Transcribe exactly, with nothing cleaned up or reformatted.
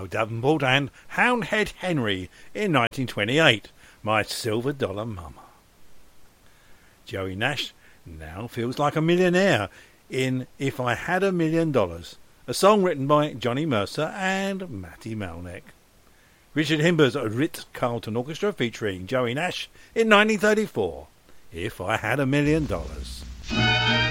Al Davenport and Houndhead Henry in nineteen twenty-eight, My Silver Dollar Mama. Joey Nash now feels like a millionaire in If I Had a Million Dollars, a song written by Johnny Mercer and Matty Malneck. Richard Himber's Ritz-Carlton Orchestra featuring Joey Nash in nineteen thirty-four, If I Had a Million Dollars.